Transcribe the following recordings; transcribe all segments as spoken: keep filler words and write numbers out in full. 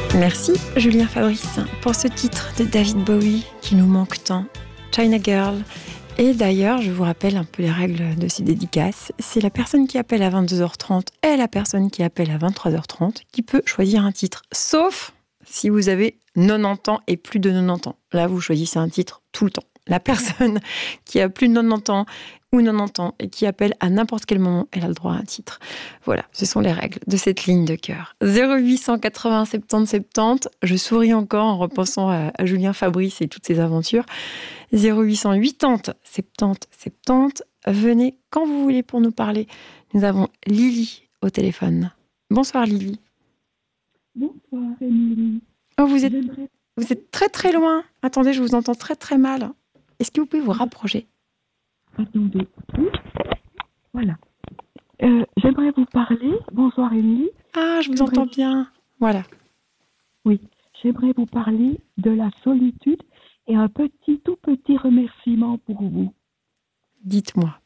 Merci Julien Fabrice pour ce titre de David Bowie qui nous manque tant, China Girl. Et d'ailleurs, je vous rappelle un peu les règles de ces dédicaces. C'est la personne qui appelle à vingt-deux heures trente et la personne qui appelle à vingt-trois heures trente qui peut choisir un titre. Sauf si vous avez quatre-vingt-dix ans et plus de quatre-vingt-dix ans. Là, vous choisissez un titre tout le temps. La personne qui a plus de quatre-vingt-dix ans ou quatre-vingt-dix ans et qui appelle à n'importe quel moment, elle a le droit à un titre. Voilà, ce sont les règles de cette ligne de cœur. zéro huit cent quatre-vingts soixante-dix soixante-dix, je souris encore en repensant à, à Julien Fabrice et toutes ses aventures. zéro huit cent quatre-vingts soixante-dix soixante-dix, venez quand vous voulez pour nous parler. Nous avons Lily au téléphone. Bonsoir Lily. Bonsoir Émilie. Oh, vous êtes, vous êtes très très loin. Attendez, je vous entends très très mal. Est-ce que vous pouvez vous rapprocher ? Attendez. Oui. Voilà. Euh, j'aimerais vous parler. Bonsoir Émilie. Ah, je vous j'aimerais... entends bien. Voilà. Oui. J'aimerais vous parler de la solitude et un petit, tout petit remerciement pour vous. Dites-moi.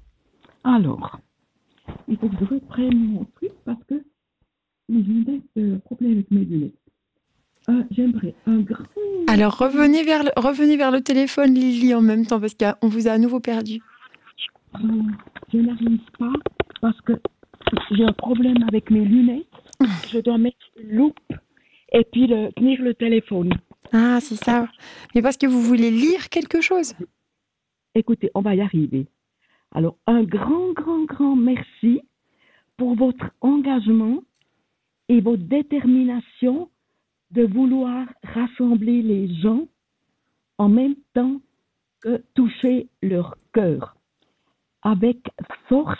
Alors, il faut que je reprenne mon truc parce que j'ai un problème avec mes lunettes. Euh, j'aimerais un grand... Alors, revenez vers, le, revenez vers le téléphone, Lily, en même temps, parce qu'on vous a à nouveau perdu. Euh, je n'arrive pas parce que j'ai un problème avec mes lunettes. Je dois mettre une loupe et puis le, tenir le téléphone. Ah, c'est ça. Mais parce que vous voulez lire quelque chose. Écoutez, on va y arriver. Alors, un grand, grand, grand merci pour votre engagement et votre détermination de vouloir rassembler les gens en même temps que toucher leur cœur. Avec force,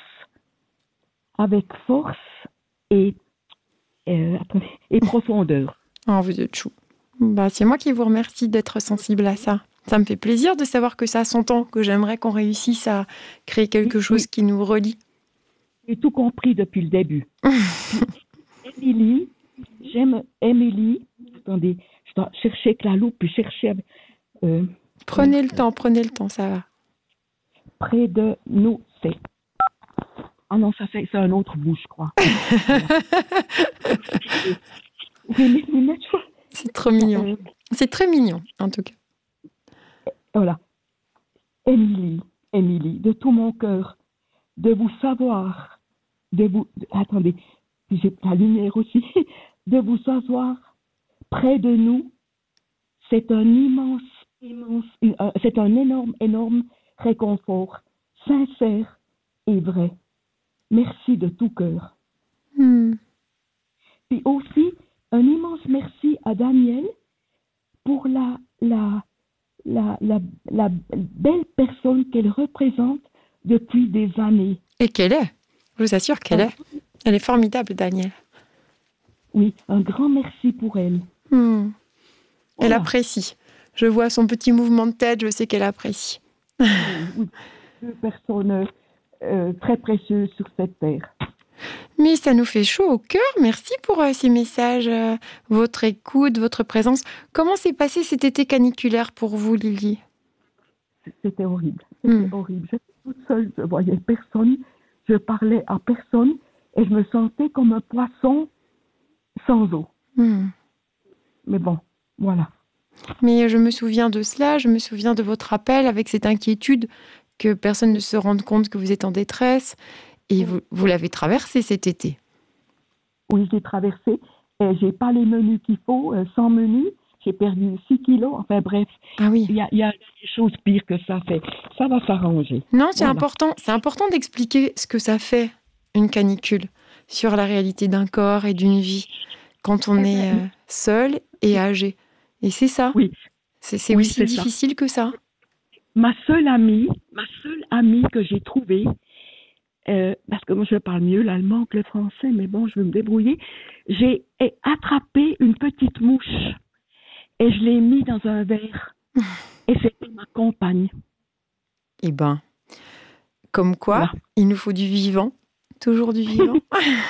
avec force et, euh, et profondeur. Oh, vous êtes chou. Bah, c'est moi qui vous remercie d'être sensible à ça. Ça me fait plaisir de savoir que ça a son temps, que j'aimerais qu'on réussisse à créer quelque chose oui. qui nous relie. J'ai tout compris depuis le début. Émilie, j'aime Émilie. Attendez, je dois chercher avec la loupe, puis chercher... Avec, euh, prenez euh, le temps, prenez le temps, ça va. Près de nous, c'est... Ah non, ça c'est, c'est un autre bout, je crois. C'est trop mignon. C'est très mignon, en tout cas. Voilà. Émilie, Émilie, de tout mon cœur, de vous savoir, de vous... Attendez, j'ai la lumière aussi. De vous savoir près de nous, c'est un immense, immense... Euh, c'est un énorme, énorme réconfort, sincère et vrai. Merci de tout cœur. Hmm. Puis aussi, un immense merci à Daniel pour la, la, la, la, la belle personne qu'elle représente depuis des années. Et qu'elle est. Je vous assure qu'elle est. Elle est formidable, Daniel. Oui, un grand merci pour elle. Hmm. Elle voilà. apprécie. Je vois son petit mouvement de tête, je sais qu'elle apprécie. Oui, oui. Deux personnes euh, très précieuses sur cette terre. Mais ça nous fait chaud au cœur. Merci pour euh, ces messages, euh, votre écoute, votre présence. Comment s'est passé cet été caniculaire pour vous, Lily ? C'était horrible. C'était mmh. horrible. J'étais toute seule, je voyais personne, je parlais à personne et je me sentais comme un poisson sans eau. Mmh. Mais bon, voilà. Mais je me souviens de cela, je me souviens de votre appel avec cette inquiétude que personne ne se rende compte que vous êtes en détresse. Et vous, vous l'avez traversé cet été. Oui, j'ai traversé. Et j'ai pas les menus qu'il faut, euh, sans menus. J'ai perdu six kilos. Enfin bref, ah oui. il y a, y a des choses pires que ça fait. Ça va s'arranger. Non, c'est voilà. important. C'est important d'expliquer ce que ça fait, une canicule, sur la réalité d'un corps et d'une vie, quand on est euh, seul et âgé. Et c'est ça. Oui. C'est, c'est oui, aussi c'est difficile ça. que ça. Ma seule amie, ma seule amie que j'ai trouvée, Euh, parce que moi je parle mieux l'allemand que le français, mais bon, je vais me débrouiller. J'ai attrapé une petite mouche et je l'ai mis dans un verre. Et c'était ma compagne. Eh ben, comme quoi, voilà. Il nous faut du vivant, toujours du vivant.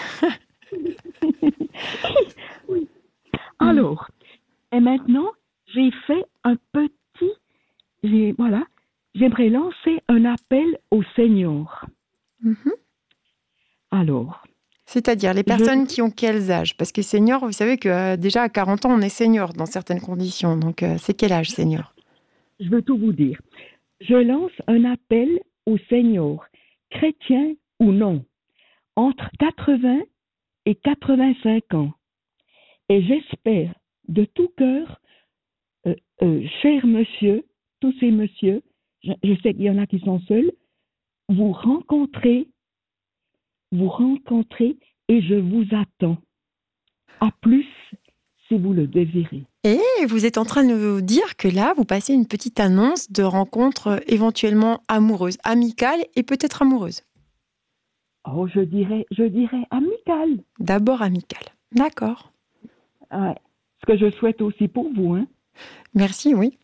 Oui. Alors, et maintenant, j'ai fait un petit, j'ai, voilà, j'aimerais lancer un appel aux seniors. Mmh. Alors, C'est-à-dire les personnes je... qui ont quels âges? Parce que senior, vous savez que euh, déjà à quarante ans, on est senior dans certaines conditions. Donc, euh, c'est quel âge, senior? Je veux tout vous dire. Je lance un appel aux seniors, chrétiens ou non, entre quatre-vingts et quatre-vingt-cinq ans. Et j'espère de tout cœur, euh, euh, cher monsieur, tous ces messieurs, je, je sais qu'il y en a qui sont seuls, vous rencontrez, vous rencontrez et je vous attends. À plus, si vous le désirez. Et vous êtes en train de nous dire que là, vous passez une petite annonce de rencontre éventuellement amoureuse, amicale et peut-être amoureuse. Oh, je dirais, je dirais amicale. D'abord amicale. D'accord. Ouais. Ce que je souhaite aussi pour vous, hein. Merci, oui.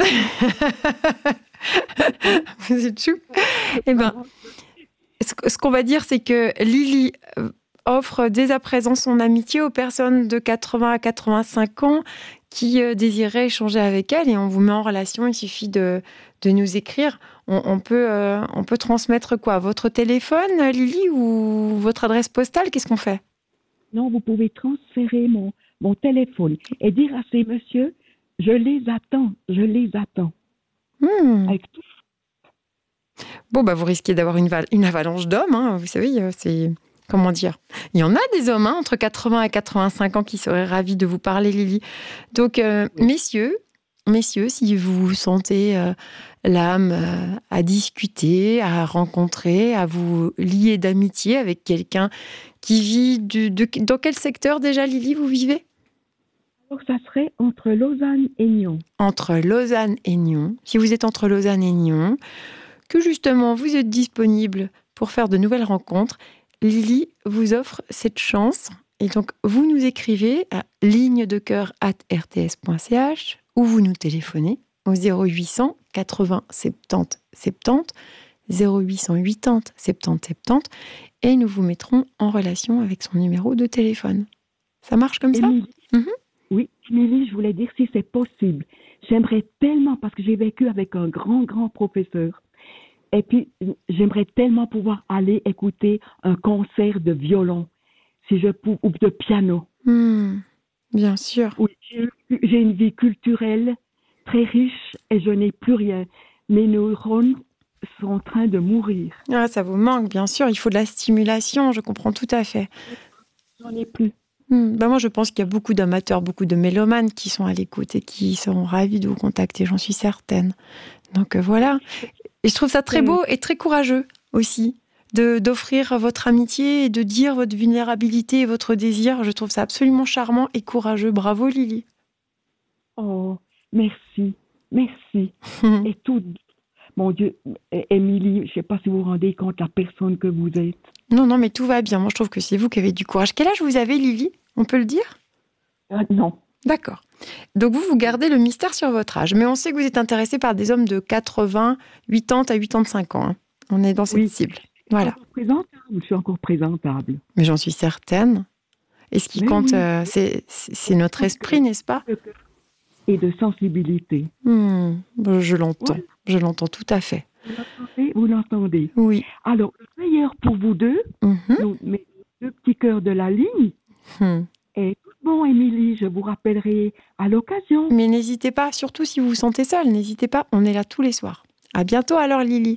Vous êtes chou. Eh bien, ce qu'on va dire, c'est que Lily offre dès à présent son amitié aux personnes de quatre-vingts à quatre-vingt-cinq ans qui désiraient échanger avec elle, et on vous met en relation. Il suffit de, de nous écrire. On, on, peut, euh, on peut transmettre quoi? Votre téléphone, Lily, ou votre adresse postale? Qu'est-ce qu'on fait? Non, vous pouvez transférer mon, mon téléphone et dire à ces messieurs, je les attends, je les attends. Mmh. Avec tout. Bon, bah, vous risquez d'avoir une, val- une avalanche d'hommes, hein. Vous savez, c'est... Comment dire? Il y en a des hommes hein, entre quatre-vingts et quatre-vingt-cinq ans qui seraient ravis de vous parler, Lily. Donc, euh, oui. messieurs, messieurs, si vous sentez euh, l'âme euh, à discuter, à rencontrer, à vous lier d'amitié avec quelqu'un qui vit du, de, dans quel secteur déjà, Lily, vous vivez? Alors, ça serait entre Lausanne et Nyon. Entre Lausanne et Nyon. Si vous êtes entre Lausanne et Nyon, que justement vous êtes disponible pour faire de nouvelles rencontres, Lily vous offre cette chance. Et donc, vous nous écrivez à ligne de cœur arobase r t s point c h ou vous nous téléphonez au zéro huit cents quatre-vingts soixante-dix soixante-dix, zéro huit cent quatre-vingts soixante-dix soixante-dix, et nous vous mettrons en relation avec son numéro de téléphone. Ça marche comme ça? Émilie, mm-hmm. Oui, Émilie, je voulais dire si c'est possible. J'aimerais tellement, parce que j'ai vécu avec un grand, grand professeur. Et puis, j'aimerais tellement pouvoir aller écouter un concert de violon, si je pou- ou de piano. Mmh, bien sûr. Oui, j'ai, j'ai une vie culturelle très riche et je n'ai plus rien. Mes neurones sont en train de mourir. Ah, ça vous manque, bien sûr. Il faut de la stimulation, je comprends tout à fait. J'en ai plus. Mmh, ben moi, je pense qu'il y a beaucoup d'amateurs, beaucoup de mélomanes qui sont à l'écoute et qui seront ravis de vous contacter, j'en suis certaine. Donc euh, voilà. Et je trouve ça très beau et très courageux aussi, de, d'offrir votre amitié et de dire votre vulnérabilité et votre désir. Je trouve ça absolument charmant et courageux. Bravo, Lily. Oh, merci, merci. Et tout, mon Dieu, Émilie, je ne sais pas si vous vous rendez compte la personne que vous êtes. Non, non, mais tout va bien. Moi, je trouve que c'est vous qui avez du courage. Quel âge vous avez, Lily? On peut le dire? euh, Non. D'accord. Donc, vous, vous gardez le mystère sur votre âge. Mais on sait que vous êtes intéressé par des hommes de quatre-vingts, quatre-vingts à quatre-vingt-cinq ans. Hein. On est dans cette oui. cible. Voilà. Je suis encore présentable. Je suis encore présentable. Mais j'en suis certaine. Et ce qui Mais compte, oui. euh, c'est, c'est notre esprit, n'est-ce pas? Et de sensibilité. Mmh, je l'entends. Oui. Je l'entends tout à fait. Vous l'entendez? Vous l'entendez? Oui. Alors, le meilleur pour vous deux, mmh. nous, mes deux petits cœurs de la ligne. Mmh. Et tout bon, Émilie, je vous rappellerai à l'occasion. Mais n'hésitez pas, surtout si vous vous sentez seule, n'hésitez pas, on est là tous les soirs. À bientôt alors, Lily.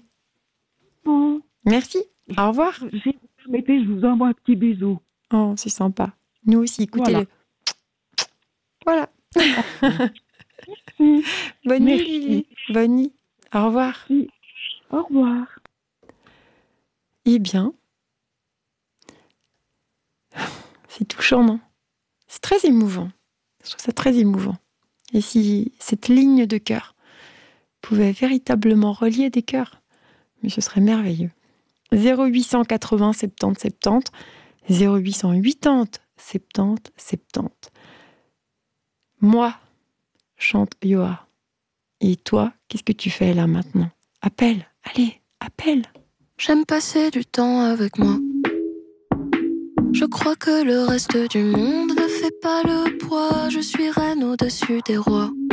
Bon. Merci, au revoir. Si vous permettez, je vous envoie un petit bisou. Oh, c'est sympa. Nous aussi, écoutez-le. Voilà. voilà. Merci. Bonne Merci. nuit, Lily. Bonne nuit. Au revoir. Merci. Au revoir. Eh bien, c'est touchant, non? C'est très émouvant. Je trouve ça très émouvant. Et si cette ligne de cœur pouvait véritablement relier des cœurs, mais ce serait merveilleux. zéro huit cent quatre-vingts soixante-dix soixante-dix, zéro huit cent quatre-vingts soixante-dix soixante-dix. Moi, chante Yoa. Et toi, qu'est-ce que tu fais là maintenant? Appelle, allez, appelle. J'aime passer du temps avec moi. Je crois que le reste du monde ne fait pas le poids. Je suis reine au-dessus des rois.